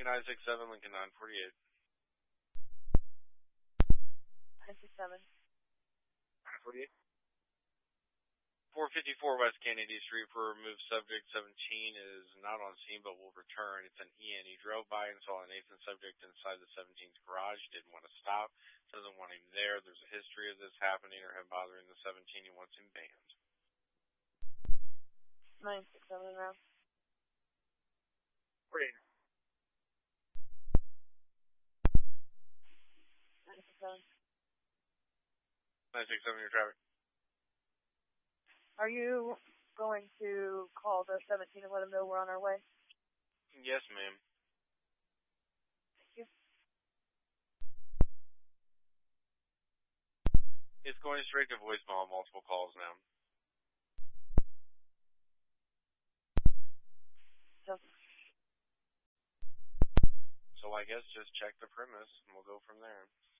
Lincoln 967, Lincoln 948. 967. 948. 454 West Kennedy Street for removed subject 17 is not on scene but will return. It's an EN. He drove by and saw a Nathan subject inside the 17's garage. Didn't want to stop. Doesn't want him there. There's a history of this happening or him bothering the 17. He wants him banned. 967 now. 48. 967. 967, your traffic. Are you going to call the 17 and let them know we're on our way? Yes, ma'am. Thank you. It's going straight to voicemail on multiple calls now. So I guess just check the premise and we'll go from there.